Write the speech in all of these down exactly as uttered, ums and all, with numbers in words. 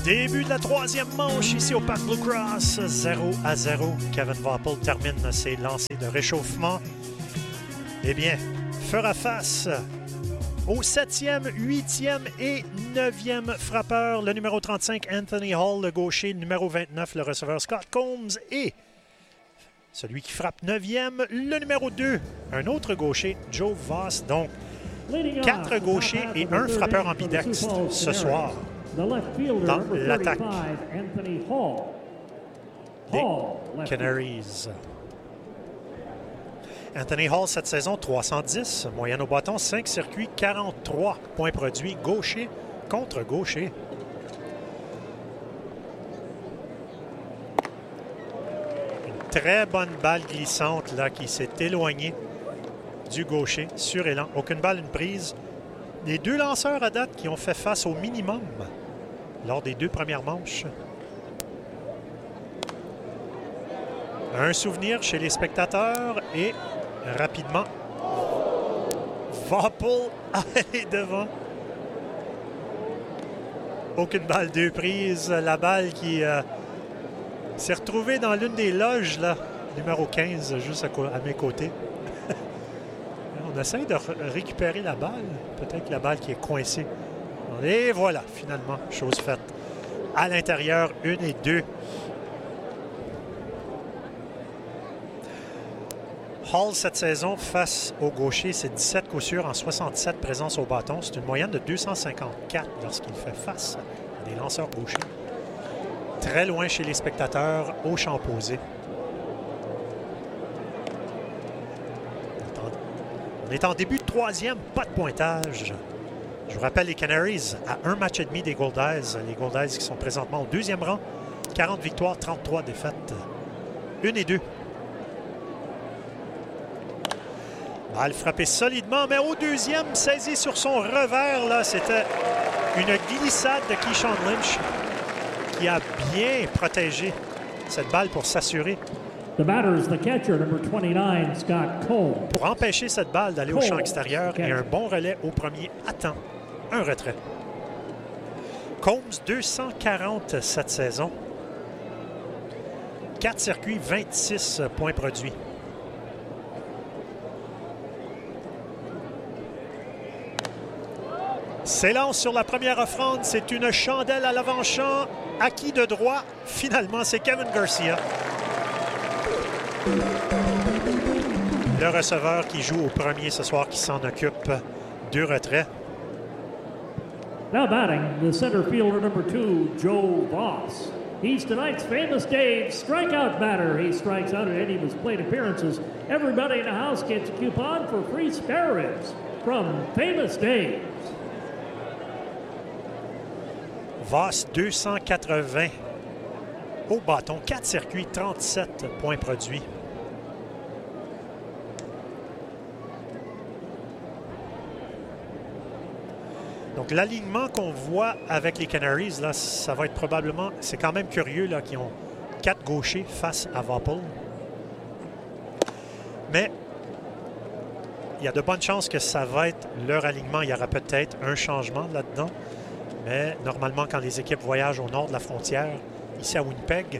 Début de la troisième manche ici au Parc Blue Cross, zéro à zéro. Kevin Vaupel termine ses lancers de réchauffement. Eh bien, fera face au septième, huitième et neuvième frappeur, le numéro trente-cinq, Anthony Hall, le gaucher, numéro vingt-neuf, le receveur Scott Combs, et celui qui frappe neuvième, le numéro deux, un autre gaucher, Joe Voss. Donc, quatre gauchers et un frappeur ambidextre ce soir dans l'attaque des Canaries. Anthony Hall, cette saison, trois cent dix, moyenne au bâton, cinq circuits, quarante-trois points produits, gaucher contre gaucher. Une très bonne balle glissante là qui s'est éloignée du gaucher sur élan. Aucune balle, une prise. Les deux lanceurs à date qui ont fait face au minimum lors des deux premières manches. Un souvenir chez les spectateurs et rapidement, Vaupel est devant. Aucune balle, deux prises. La balle qui euh, s'est retrouvée dans l'une des loges, là, numéro quinze, juste à, à mes côtés. On essaie de récupérer la balle. Peut-être la balle qui est coincée. Et voilà, finalement, chose faite. À l'intérieur, une et deux. Hall, cette saison, face au gaucher, c'est dix-sept coups sûrs en soixante-sept présences au bâton. C'est une moyenne de deux cent cinquante-quatre lorsqu'il fait face à des lanceurs gauchers. Très loin chez les spectateurs, au champ opposé. On est en début de troisième, pas de pointage. Je vous rappelle les Canaries à un match et demi des Goldeyes. Les Goldeyes qui sont présentement au deuxième rang. quarante victoires, trente-trois défaites. Une et deux. Balle frappée solidement, mais au deuxième, saisi sur son revers, là, c'était une glissade de Keyshawn Lynch qui a bien protégé cette balle pour s'assurer. The batter is the catcher, number twenty-nine, Scott Combs. Pour empêcher cette balle d'aller au champ extérieur et un bon relais au premier attend un retrait. Combs, deux cent quarante cette saison. quatre circuits, vingt-six points produits. S'élance sur la première offrande. C'est une chandelle à l'avant-champ. Acquis de droit. Finalement, c'est Kevin Garcia. Le receveur qui joue au premier ce soir, qui s'en occupe. Deux retraits. Now batting, the center fielder number two, Joe Voss. He's tonight's famous Dave's strikeout batter. He strikes out at any of his plate appearances. Everybody in the house gets a coupon for free spare ribs from Famous Dave's. Voss, deux cent quatre-vingts au bâton. quatre circuits, trente-sept points produits. Donc, l'alignement qu'on voit avec les Canaries, là, ça va être probablement... C'est quand même curieux là, qu'ils ont quatre gauchers face à Vaupel. Mais il y a de bonnes chances que ça va être leur alignement. Il y aura peut-être un changement là-dedans. Mais normalement, quand les équipes voyagent au nord de la frontière, ici à Winnipeg,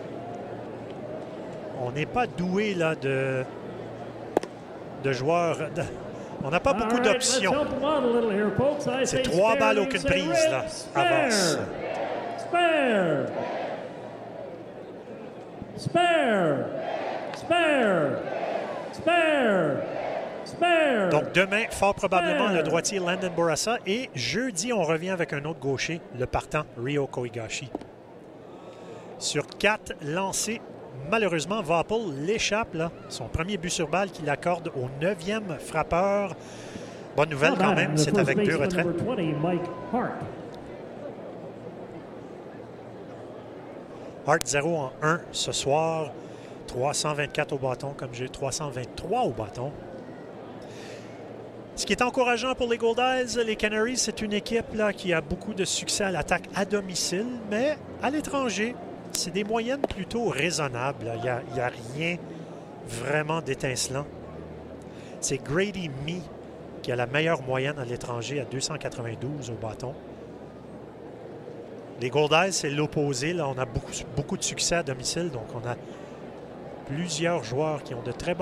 on n'est pas doué là, de, de joueurs... De, on n'a pas beaucoup d'options. C'est trois balles, aucune prise là, avance. Spare! Spare! Spare! Spare! Spare! Donc demain, fort probablement, le droitier Landon Bourassa. Et jeudi, on revient avec un autre gaucher, le partant Ryo Koigashi. Sur quatre lancés, malheureusement, Vaupel l'échappe. Là. Son premier but sur balle qu'il accorde au neuvième frappeur. Bonne nouvelle quand même, c'est avec deux retraits. Hart zéro en un ce soir. trois cent vingt-quatre au bâton, comme j'ai trois cent vingt-trois au bâton. Ce qui est encourageant pour les Goldeyes, les Canaries, c'est une équipe là, qui a beaucoup de succès à l'attaque à domicile, mais à l'étranger, c'est des moyennes plutôt raisonnables. Il n'y a, il y a rien vraiment d'étincelant. C'est Grady Mee qui a la meilleure moyenne à l'étranger à deux cent quatre-vingt-douze au bâton. Les Goldeyes, c'est l'opposé. Là, on a beaucoup, beaucoup de succès à domicile, donc on a plusieurs joueurs qui ont de très bonnes